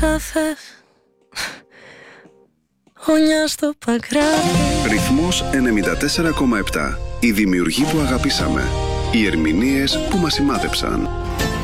θα θες. Όνια στο παγκράτη. Ρυθμός 94,7. Οι δημιουργοί που αγαπήσαμε. Οι ερμηνείες που μας σημάδεψαν.